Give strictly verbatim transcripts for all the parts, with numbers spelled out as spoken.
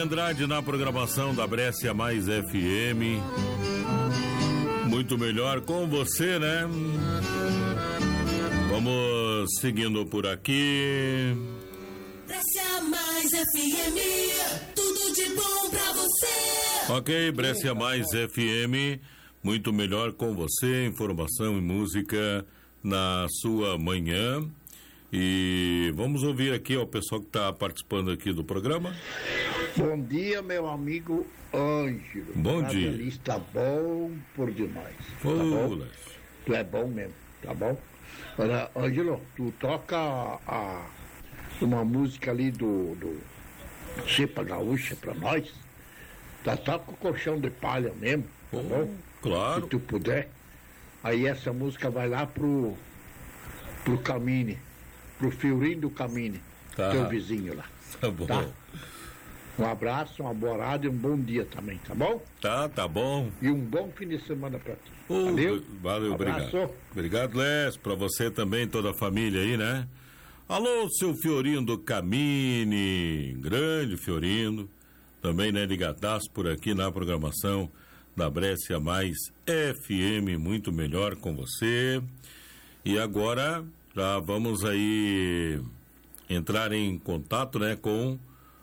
Andrade na programação da Brescia Mais F M. Muito melhor com você, né? Vamos seguindo por aqui. Brescia Mais F M, tudo de bom pra você. Ok, Brescia Mais F M, muito melhor com você, informação e música na sua manhã. E vamos ouvir aqui ó, o pessoal que está participando aqui do programa. Bom dia, meu amigo Ângelo. Bom dia. Está bom por demais. Ô, tá bom? Lécio. Tu é bom mesmo, tá bom? Olha, Ângelo, tu toca a, a, uma música ali do, do Cepa Gaúcha pra nós. Tá, toca o colchão de palha mesmo, tá oh, bom? Claro. Se tu puder. Aí essa música vai lá pro, pro Camine, pro Fiorinho do Camine, tá. Teu vizinho lá. Tá bom. Tá? Um abraço, uma boa rádio e um bom dia também, tá bom? Tá, tá bom. E um bom fim de semana pra ti. Oh, valeu? Valeu, Abraço. obrigado. Obrigado, Les, pra você também, toda a família aí, né? Alô, seu Fiorino do Camine, grande Fiorino, também, né, ligadaço por aqui na programação da Brescia Mais F M, muito melhor com você. E agora, já vamos aí entrar em contato, né, com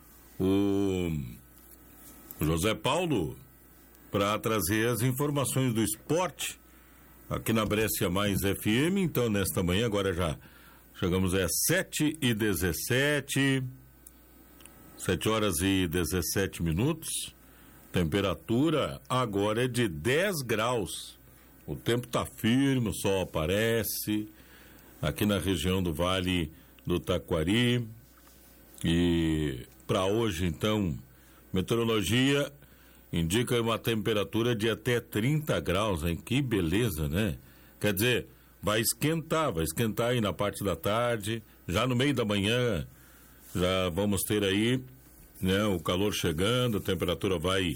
o José Paulo para trazer as informações do esporte aqui na Brescia Mais F M. Então, nesta manhã, agora já chegamos às sete e dezessete, sete horas e dezessete minutos. Temperatura agora é de dez graus. O tempo tá firme, o sol aparece aqui na região do Vale do Taquari. E para hoje, então, meteorologia indica uma temperatura de até trinta graus, hein? Que beleza, né? Quer dizer, vai esquentar, vai esquentar aí na parte da tarde, já no meio da manhã, já vamos ter aí, né, o calor chegando, a temperatura vai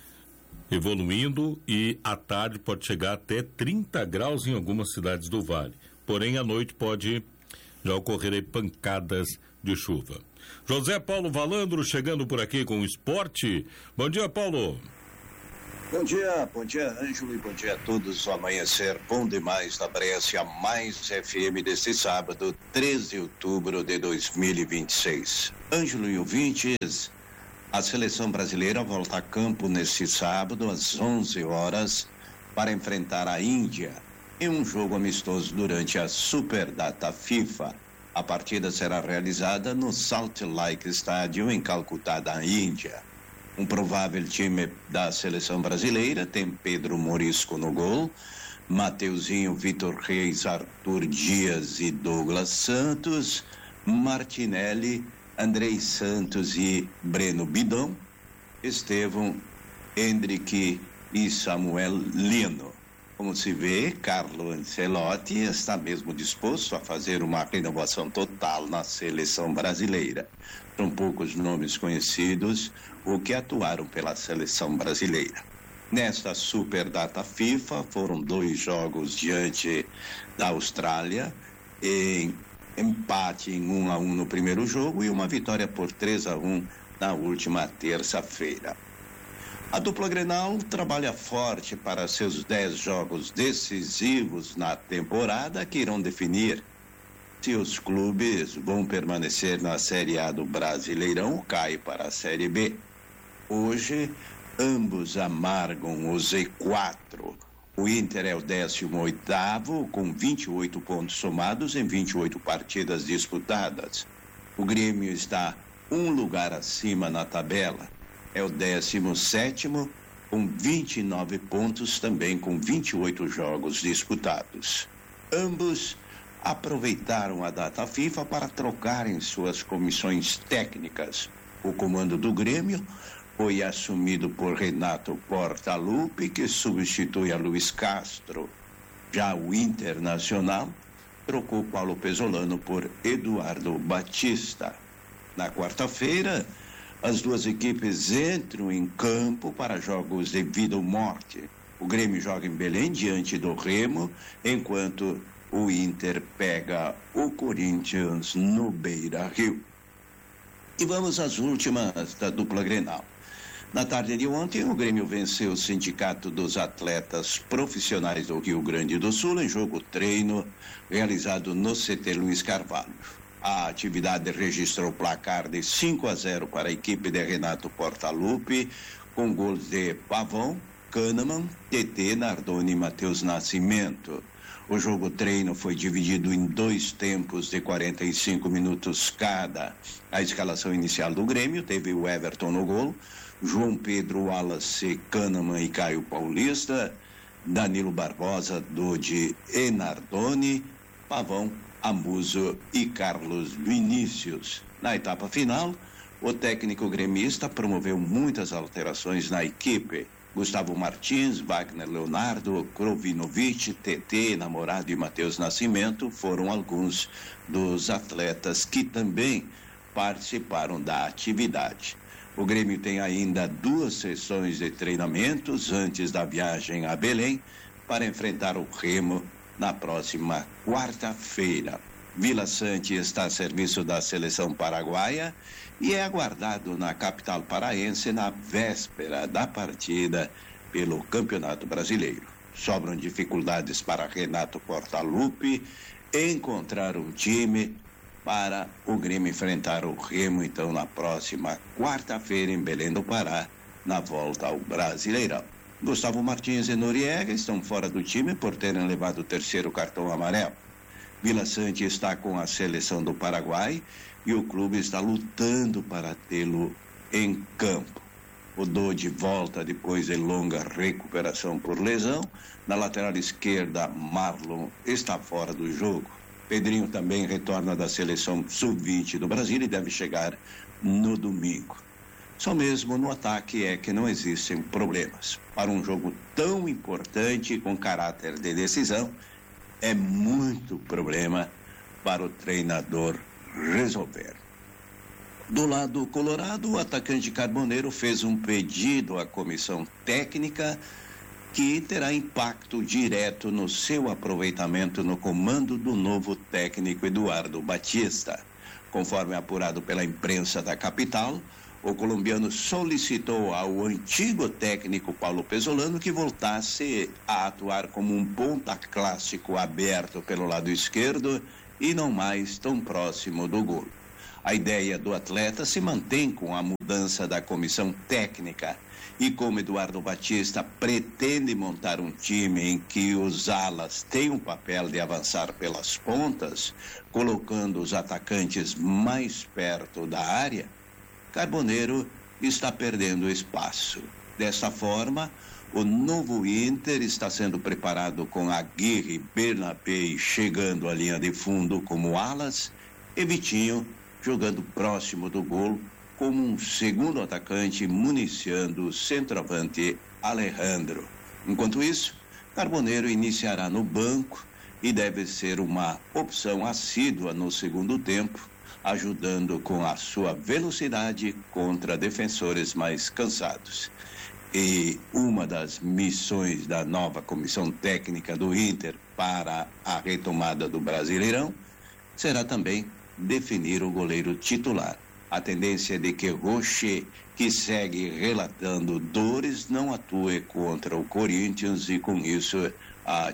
evoluindo e à tarde pode chegar até trinta graus em algumas cidades do Vale. Porém, à noite pode já ocorrer aí pancadas de chuva. José Paulo Valandro chegando por aqui com o esporte. Bom dia, Paulo. Bom dia, bom dia, Ângelo, e bom dia a todos. O amanhecer bom demais na Brescia Mais F M deste sábado, treze de outubro de dois mil e vinte e seis. Ângelo e ouvintes, a seleção brasileira volta a campo neste sábado às onze horas para enfrentar a Índia em um jogo amistoso durante a Superdata FIFA. A partida será realizada no Salt Lake Stadium em Calcutá, da Índia. Um provável time da seleção brasileira tem Pedro Morisco no gol, Mateuzinho, Vitor Reis, Arthur Dias e Douglas Santos, Martinelli, Andrei Santos e Breno Bidon, Estevão, Hendrick e Samuel Lino. Como se vê, Carlo Ancelotti está mesmo disposto a fazer uma renovação total na seleção brasileira. São poucos nomes conhecidos o que atuaram pela seleção brasileira. Nesta Superdata FIFA foram dois jogos diante da Austrália, em empate em um a um no primeiro jogo e uma vitória por três a um na última terça-feira. A dupla Grenal trabalha forte para seus dez jogos decisivos na temporada que irão definir se os clubes vão permanecer na Série A do Brasileirão ou cai para a Série B. Hoje, ambos amargam o Z quatro. O Inter é o décimo oitavo com vinte e oito pontos somados em vinte e oito partidas disputadas. O Grêmio está um lugar acima na tabela. É o décimo sétimo com vinte e nove pontos, também com vinte e oito jogos disputados. Ambos aproveitaram a data FIFA para trocarem suas comissões técnicas. O comando do Grêmio foi assumido por Renato Portaluppi, que substitui a Luiz Castro. Já o Internacional trocou Paulo Pesolano por Eduardo Batista. Na quarta-feira, as duas equipes entram em campo para jogos de vida ou morte. O Grêmio joga em Belém diante do Remo, enquanto o Inter pega o Corinthians no Beira-Rio. E vamos às últimas da dupla Grenal. Na tarde de ontem, o Grêmio venceu o Sindicato dos Atletas Profissionais do Rio Grande do Sul em jogo treino realizado no C T Luiz Carvalho. A atividade registrou placar de cinco a zero para a equipe de Renato Portaluppi, com gols de Pavão, Kahneman, T T, Nardoni e Matheus Nascimento. O jogo treino foi dividido em dois tempos de quarenta e cinco minutos cada. A escalação inicial do Grêmio teve o Everton no gol, João Pedro, Wallace, Kahneman e Caio Paulista, Danilo Barbosa, Dodi e Nardoni, Pavão, Amuso e Carlos Vinícius. Na etapa final, o técnico gremista promoveu muitas alterações na equipe. Gustavo Martins, Wagner Leonardo, Krovinovic, T T, Namorado e Matheus Nascimento foram alguns dos atletas que também participaram da atividade. O Grêmio tem ainda duas sessões de treinamentos antes da viagem a Belém para enfrentar o Remo na próxima quarta-feira. Vila Sante está a serviço da seleção paraguaia e é aguardado na capital paraense na véspera da partida pelo Campeonato Brasileiro. Sobram dificuldades para Renato Portaluppi encontrar um time para o Grêmio enfrentar o Remo, então, na próxima quarta-feira em Belém do Pará, na volta ao Brasileirão. Gustavo Martins e Noriega estão fora do time por terem levado o terceiro cartão amarelo. Vila Sante está com a seleção do Paraguai e o clube está lutando para tê-lo em campo. O Dodi volta depois de longa recuperação por lesão. Na lateral esquerda, Marlon está fora do jogo. Pedrinho também retorna da seleção sub vinte do Brasil e deve chegar no domingo. Só mesmo no ataque é que não existem problemas. Para um jogo tão importante com caráter de decisão, é muito problema para o treinador resolver. Do lado colorado, o atacante Carboneiro fez um pedido à comissão técnica que terá impacto direto no seu aproveitamento no comando do novo técnico Eduardo Batista. Conforme apurado pela imprensa da capital, o colombiano solicitou ao antigo técnico Paulo Pesolano que voltasse a atuar como um ponta clássico aberto pelo lado esquerdo e não mais tão próximo do gol. A ideia do atleta se mantém com a mudança da comissão técnica e como Eduardo Batista pretende montar um time em que os alas têm o papel de avançar pelas pontas, colocando os atacantes mais perto da área, Carboneiro está perdendo espaço. Dessa forma, o novo Inter está sendo preparado com Aguirre e Bernabé chegando à linha de fundo como alas e Vitinho jogando próximo do gol como um segundo atacante municiando o centroavante Alejandro. Enquanto isso, Carboneiro iniciará no banco e deve ser uma opção assídua no segundo tempo, ajudando com a sua velocidade contra defensores mais cansados. E uma das missões da nova comissão técnica do Inter para a retomada do Brasileirão será também definir o goleiro titular. A tendência é de que Rocher, que segue relatando dores, não atue contra o Corinthians e com isso a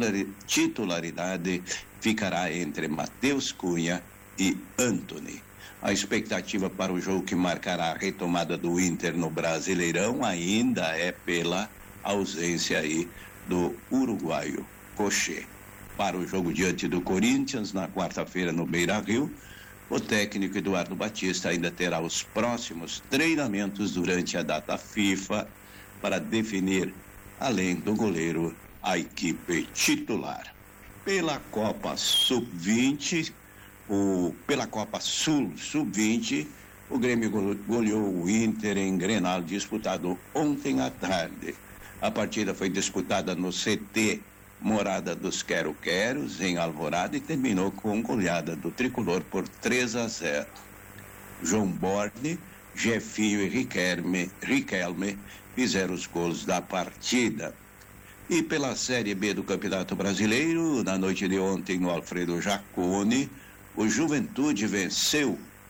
titularidade ficará entre Matheus Cunha e Antony. A expectativa para o jogo que marcará a retomada do Inter no Brasileirão ainda é pela ausência aí do uruguaio Rocher. Para o jogo diante do Corinthians, na quarta-feira no Beira-Rio, o técnico Eduardo Batista ainda terá os próximos treinamentos durante a data FIFA para definir, além do goleiro, a equipe titular. Pela Copa sub vinte, o, pela Copa Sul sub vinte, o Grêmio goleou o Inter em Grenal disputado ontem à tarde. A partida foi disputada no C T Morada dos Quero-Queros, em Alvorada, e terminou com goleada do tricolor por três a zero. João Borne, Jefinho e Riquelme, Riquelme fizeram os gols da partida. E pela Série B do Campeonato Brasileiro, na noite de ontem no Alfredo Jaconi, o Juventude venceu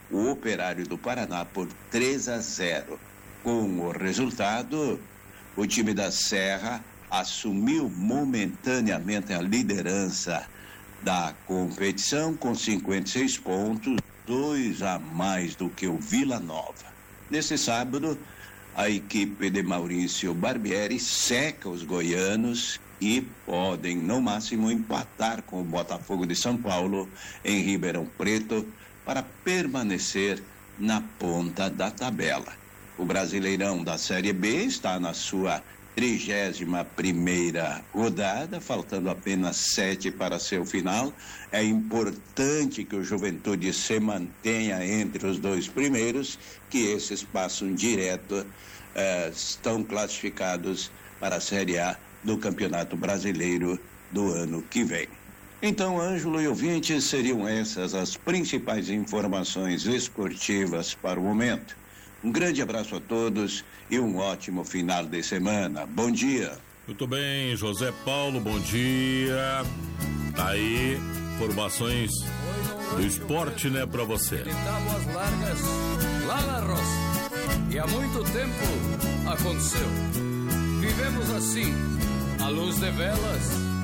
o Operário do Paraná por três a zero. Com o resultado, o time da Serra assumiu momentaneamente a liderança da competição com cinquenta e seis pontos, dois a mais do que o Vila Nova. Nesse sábado, a equipe de Maurício Barbieri seca os goianos e podem, no máximo, empatar com o Botafogo de São Paulo em Ribeirão Preto para permanecer na ponta da tabela. O Brasileirão da Série B está na sua trigésima primeira rodada, faltando apenas sete para seu final. É importante que o Juventude se mantenha entre os dois primeiros, que esses passam direto, eh, estão classificados para a Série A do Campeonato Brasileiro do ano que vem. Então, Ângelo e ouvintes, seriam essas as principais informações esportivas para o momento. Um grande abraço a todos e um ótimo final de semana. Bom dia. Muito bem, José Paulo, bom dia. Tá aí, informações do esporte, né, pra você. Tábuas largas lá na roça. E há muito tempo aconteceu. Vivemos assim, à luz de velas,